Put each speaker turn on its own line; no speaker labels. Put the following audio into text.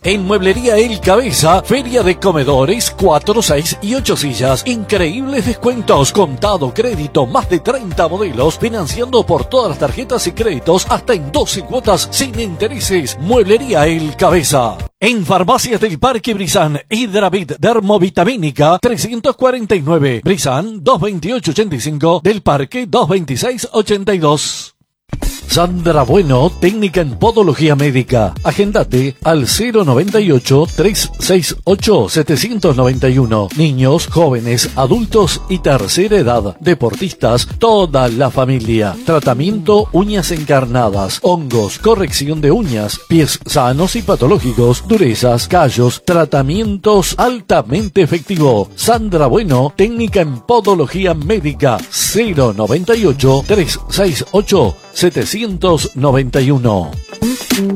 En Mueblería El Cabeza, feria de comedores, 4, 6 y 8 sillas. Increíbles descuentos, contado, crédito, más de 30 modelos, financiando por todas las tarjetas y créditos hasta en 12 cuotas sin intereses. Mueblería El Cabeza. En Farmacias del Parque Brizán, Hidravit Dermovitamínica 349, Brizán 22885, del Parque 22682. Sandra Bueno, técnica en podología médica. Agéndate al 098-368-791. Niños, jóvenes, adultos y tercera edad. Deportistas, toda la familia. Tratamiento uñas encarnadas, hongos, corrección de uñas, pies sanos y patológicos, durezas, callos, tratamientos altamente efectivo. Sandra Bueno, técnica en podología médica. 098-368-791.